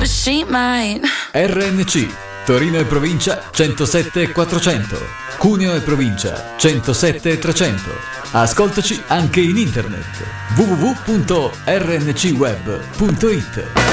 but she might. RNC Torino e provincia 107 e 400, Cuneo e provincia 107 e 300. Ascoltaci anche in internet www.rncweb.it.